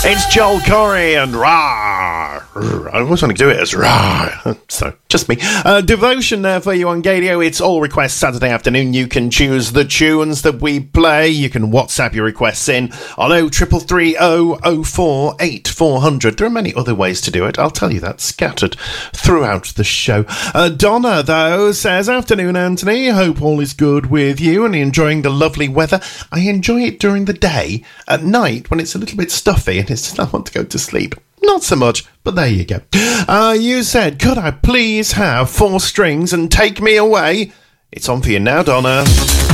It's Joel Corey and Rah. I always want to do it as Rah. So, just me. Devotion there for you on Gadio. It's all requests Saturday afternoon. You can choose the tunes that we play. You can WhatsApp your requests in on 0333 004 8400. There are many other ways to do it. I'll tell you that scattered throughout the show. Donna, though, says, afternoon, Anthony. Hope all is good with you and enjoying the lovely weather. I enjoy it during the day. At night, when it's a little bit stuffy and it's just I want to go to sleep. Not so much, but there you go. You said, could I please have 4 strings and take me away? It's on for you now, Donna.